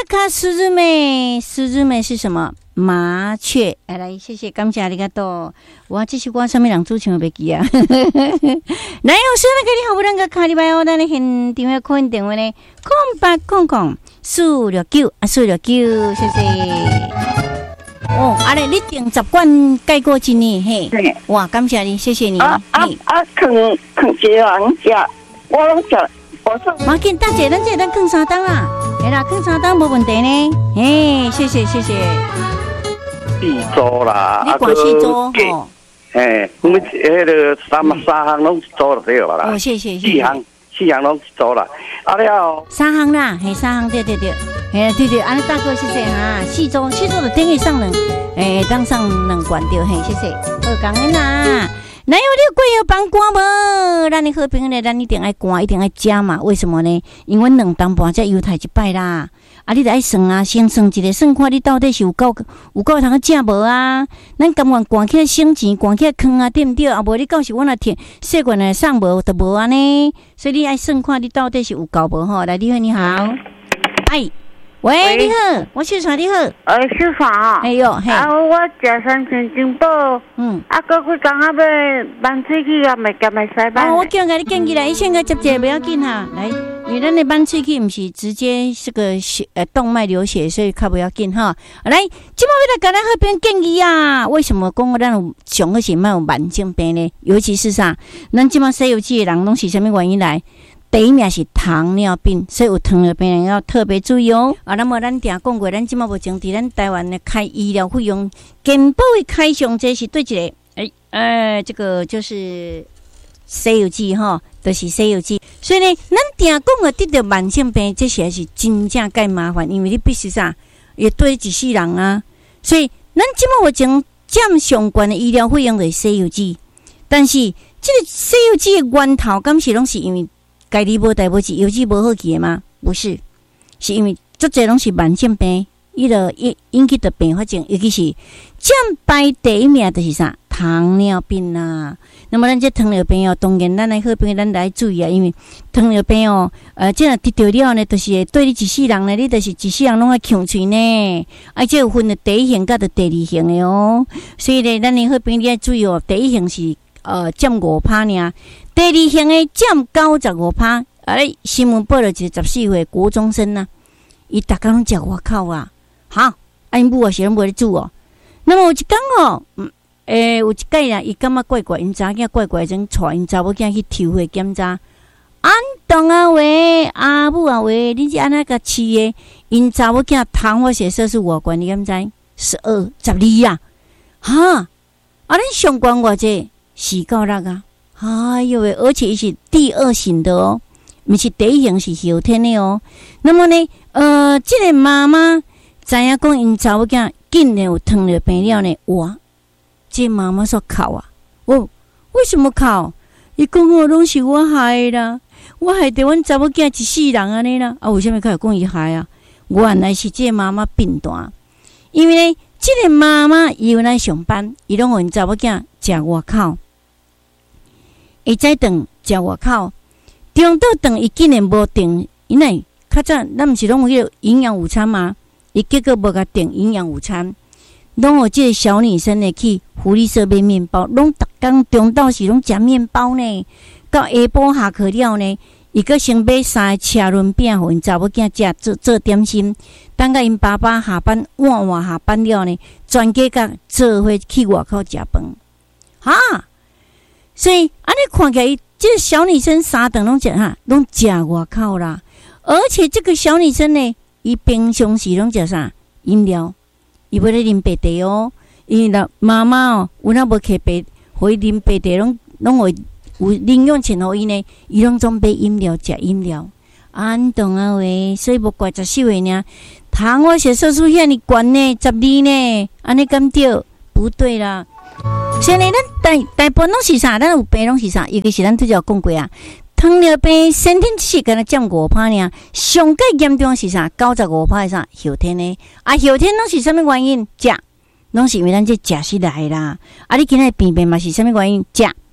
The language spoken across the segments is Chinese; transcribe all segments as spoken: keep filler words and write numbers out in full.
卡苏日美，苏日美是什么？麻雀。来来，谢谢，感谢你个多。哇，这首歌上面人主唱袂记啊。来，有说那个你好不能个卡里拜哦，咱咧现电话看电话呢，空八空空四六九啊，四六九，谢谢。哦，阿咧，你订十罐盖过一年嘿？哇，感谢你，谢谢你。 啊啊啊！啃啃一个人食，我拢食，我说。 马紧大姐，咱这咱啃三档啦，哎啦，啃三档无问题呢。嘿，谢谢谢谢。 四组啦， 你管四组吼？ 嘿，我们迄个三三项拢一组就对了啦。 哦，谢谢谢谢。 四项四项拢一组啦，啊了。三项啦，嘿，三项对对对。嘿，对对，安尼大哥谢谢哈，四周四周就等于上两，诶，当上两罐掉，嘿，谢谢，好感恩啦。哪有你贵要帮关无？咱的好朋友呢，咱一定爱关，一定爱加嘛。为什么呢？因为两当半才犹太一摆啦。啊，你得爱算啊，先算一个，算看你到底是有够有够通食无啊？咱甘愿关起来省钱，关起来坑啊，对不对？啊，无你到时我若摕细罐来送无，就无安尼。所以你爱算看你到底是有够无吼？来，你好，你好，哎。喂，喂，你好，我秀华，你好。 哎，秀华。 哎呦，嘿。 啊，我食三千金宝。嗯。啊，过几工啊要办喙齿啊，咪夹咪使办。 哦，我叫你建议来，伊先个接者不要紧哈，来，因为咱的办喙齿不是直接这个血呃动脉流血，所以较不要紧哈。来，今麦要来跟咱好朋友建议啊，为什么讲咱有上好是莫有慢性病呢？尤其是啥，咱今麦西游记的人拢是什么原因来？第一名是糖尿病，所以有糖尿病人要特别注意哦。啊，那么咱定讲过，咱即马目前伫咱台湾的开医疗费用，健保的开销，这是对一个，哎、欸，呃，这个就是《西游记》哈，就是《西游记》。所以呢，咱定讲的得到慢性病，这些是真正介麻烦，因为你必须啥，也对一世人啊。所以咱即马目前占上悬的医疗费用就是《西游记》，但是这个《西游记》的源头，敢是拢是因为家己无代无志，有志无好记的吗？不是，是因为这些拢是慢性病，伊个引引起的并发症，尤其是占排第一名就是啥糖尿病啊。那么咱这糖尿病哦，当然咱来好朋友咱来注意啊，因为糖尿病哦，呃，这若得到了呢，就是对你一世人呢，你就是一世人拢爱强嘴呢，而且有分的第一型甲的第二型的哦。所以呢，咱的好朋友你要注意哦，第一型是呃占五趴呢。第二型的占九十五趴，啊！新闻报了一个十四岁国中生呐、啊，伊逐工拢食外口啊，哈！啊，因母啊是拢无咧煮哦。那么有一天哦，嗯，诶、欸，有一届啦，伊感觉怪怪，因查囝怪怪，种带因查某囝去抽血检查。安东啊喂，阿母啊喂，你是安那个饲的？因查某囝糖化血色素偌悬，你敢知？十二、十二啊，哈！啊，咱上悬偌济，四到六啊。哎呦喂！而且伊是第二型的哦，不是第一型是后天的哦。那么呢，呃，这个妈妈知影讲因查某囝竟然有糖尿病了呢，哇！这妈妈说哭啊，哦，为什么哭？伊讲我拢是我害啦，我害得阮查某囝一世人安尼啦。啊，为什么开始讲伊害啊？原来是这妈妈病大，因为呢，这个妈妈伊有来上班，伊拢互因查某囝食外口。会再顿食外口，中昼顿伊竟然无订，因为较早咱毋是拢有迄个营养午餐吗？伊结果无甲订营养午餐，拢有即个小女生呢去福利社买面包，拢逐工中昼时拢食面包呢，到下晡下课了呢，伊阁先买三个车轮饼，互因查某囝食做做点心。等到因爸爸下班晚晚下班了呢，全家甲做伙去外口食饭，哈。所以，安尼看起来，这个小女生三顿拢食哈，拢食外口啦。而且这个小女生呢，伊平常时拢食啥饮料，伊要咧啉白茶哦。因为啦，妈妈哦，有那无摕白，互伊啉白茶，拢拢会有营养钱互伊呢。伊拢总买饮料食饮料，安懂啊喂？所以无怪十四岁呢，糖化血色素遐尼悬呢，十二呢，安尼敢对？不对啦。所以呢，咱大大部分拢是啥？咱有病拢是啥？尤其是咱拄则讲过啊，糖尿病先天只是敢若占五趴尔，上介严重是啥？九十五趴是啥？后天呢？啊，后天拢是啥物原因？食，拢是因为咱这食失来啦。啊，你今仔病病嘛是啥物原因？食，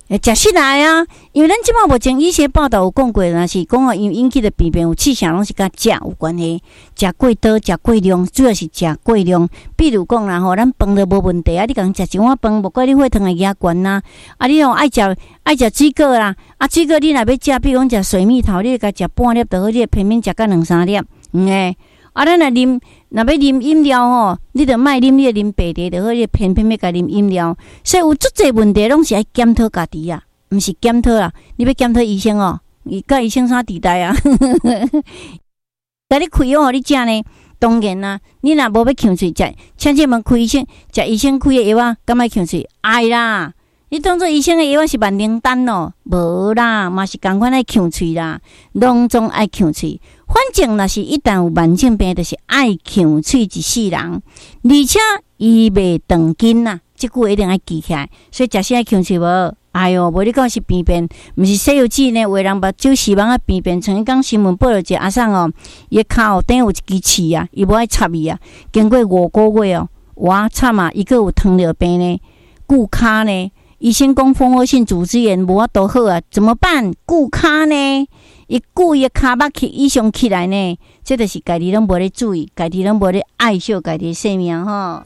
诶，食食来啊！因为咱即马目前医学报道有讲过，若是讲哦，因为引起的病变有气象，拢是甲食有关系。食过多，食过量，主要是食过量。比如讲啦吼，咱饭都无问题啊，你共食一碗饭，无怪你血糖会压悬呐。啊，你用爱食爱食水果啦，啊水果你若要食，比如讲食水蜜桃，你甲食半粒就好，你偏偏食到两三粒，嗯诶。啊，咱若啉，若要啉饮料吼，你着莫啉，你啉白茶就好，你偏偏要甲啉饮料，所以有足侪问题拢是爱检讨家己啊，毋是检讨啦，你要检讨医生哦，伊甲医生啥地带啊？甲你开药互你食呢，当然啦，你若无要呛喙食，请这门开医生，食医生开的药啊，敢爱呛喙？爱啦！你当做医生的药是万灵丹咯，无啦，嘛是共款爱呛喙啦，拢总爱呛喙。反正若是一旦有慢性病，就是爱呛喙一世人，而且伊袂长筋呐，即句一定爱记起来。所以食啥爱呛喙无？哎哟，无你讲是病变，毋是《西游记》呢，为人目睭视网啊病变。像伊讲新闻报道一个阿婶哦，伊骹顶有一支刺啊，伊无爱插伊啊，经过五个月哦，哇惨啊，伊个有糖尿病呢，骨骹呢。医生讲蜂窝性组织炎无法度好啊，怎么办？顾骹呢？伊顾伊骹肉起异常起来呢，这就是家己拢无咧注意，家己拢无咧爱惜家己生命吼。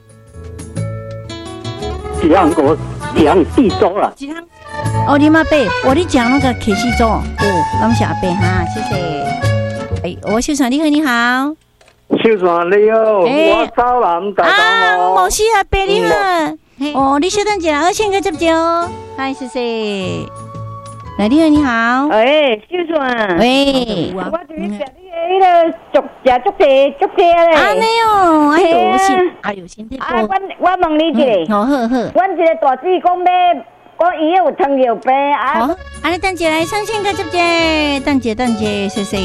一样我两地州了。 哦，你妈伯，我你讲那个客西州哦，感谢阿伯哈，谢谢。哎，我秀爽你好，你好。 秀爽你好，欸、我超南大东哦。 啊，冇事阿伯你好。嗯哦，你稍等一下，我先去接接哦。嗨，谢谢。来，你好，你好。 喂，秀爽。 喂。 我就是食你迄个竹食竹蔗竹蔗咧。 安尼哦，哎呦，先，哎呦，先听。 啊，我我问你一个。好好好。 阮一个大姊讲要，讲伊有糖尿病啊。 好，安尼等一下来，先先去接接，等一下等一下，谢谢。